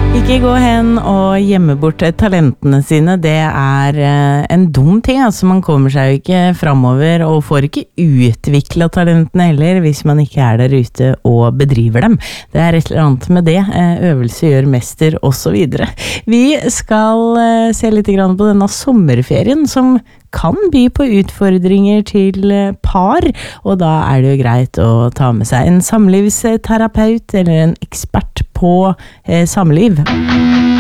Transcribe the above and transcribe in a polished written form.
Ikke gå hen og gjemme bort talentene sine, det en dum ting, altså man kommer seg jo ikke fremover og får ikke utviklet talentene heller hvis man ikke der ute og bedriver dem. Det et eller annet med det, øvelse gjør mester og så videre. Vi skal se litt grann på denne sommerferien som kan by på utfordringer til par, og da det jo greit å ta med seg en samlivsterapeut eller en ekspert på samliv.